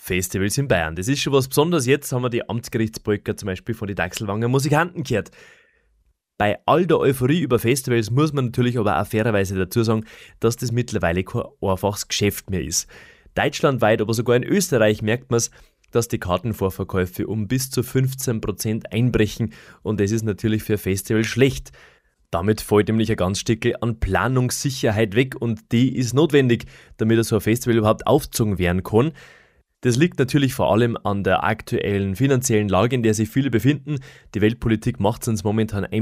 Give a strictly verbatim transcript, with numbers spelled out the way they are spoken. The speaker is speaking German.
Festivals in Bayern. Das ist schon was Besonderes. Jetzt haben wir die Amtsgerichtspolka zum Beispiel von den Deichselwanger Musikanten gehört. Bei all der Euphorie über Festivals muss man natürlich aber auch fairerweise dazu sagen, dass das mittlerweile kein einfaches Geschäft mehr ist. Deutschlandweit, aber sogar in Österreich merkt man es, dass die Kartenvorverkäufe um bis zu fünfzehn Prozent einbrechen und das ist natürlich für ein Festival schlecht. Damit fällt nämlich ein ganz Stückchen an Planungssicherheit weg und die ist notwendig, damit so ein Festival überhaupt aufgezogen werden kann. Das liegt natürlich vor allem an der aktuellen finanziellen Lage, in der sich viele befinden. Die Weltpolitik macht es uns momentan ein